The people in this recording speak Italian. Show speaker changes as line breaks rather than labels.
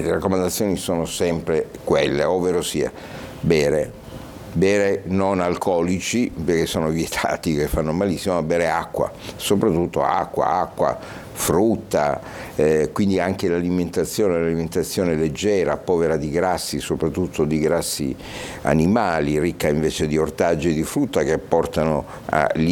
le raccomandazioni sono sempre quelle, ovvero sia bere non alcolici, perché sono vietati, che fanno malissimo, ma bere acqua, soprattutto acqua, frutta, quindi anche l'alimentazione leggera, povera di grassi, soprattutto di grassi animali, ricca invece di ortaggi e di frutta che portano a